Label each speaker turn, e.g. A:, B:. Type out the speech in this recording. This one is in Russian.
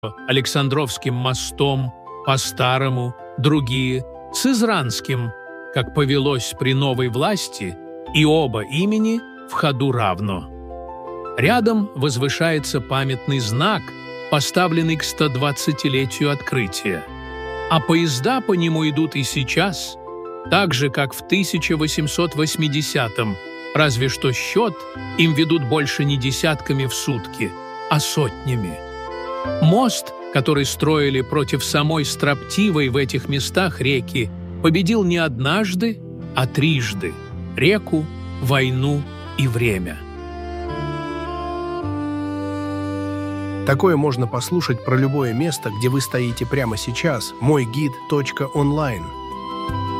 A: Александровским мостом, по-старому, другие с Изранским, как повелось при новой власти, и оба имени в ходу равно. Рядом возвышается памятный знак, поставленный к 120-летию открытия. А поезда по нему идут и сейчас, так же, как в 1880-м, разве что счет им ведут больше не десятками в сутки, а сотнями. Мост, который строили против самой строптивой в этих местах реки, победил не однажды, а трижды – реку, войну и время.
B: Такое можно послушать про любое место, где вы стоите прямо сейчас. Мойгид.онлайн.